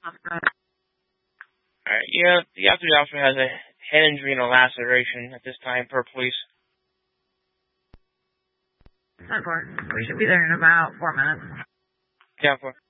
Alright, yeah, the officer has a head injury and a laceration at this time per police. 10-4. We should be there in about 4 minutes. Yeah, 4.